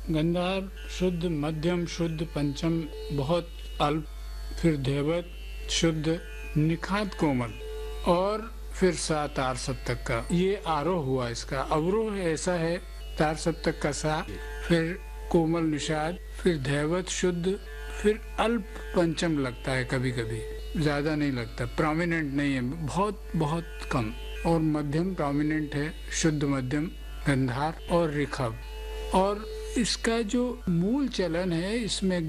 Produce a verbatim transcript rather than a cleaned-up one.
गंधार शुद्ध, मध्यम शुद्ध, पंचम बहुत अल्प, फिर धैवत शुद्ध, निखात कोमल और फिर सा तार सप्तक का। ये आरोह हुआ। इसका अवरोह ऐसा है, तार सप्तक का सा, फिर कोमल निषाद, फिर धैवत शुद्ध, फिर अल्प पंचम लगता है, कभी कभी ज्यादा नहीं लगता, प्रोमिनेंट नहीं है, बहुत बहुत कम। और मध्यम प्रोमिनेंट है, शुद्ध मध्यम, गंधार और ऋखव। और इसका जो मूल चलन है, इसमें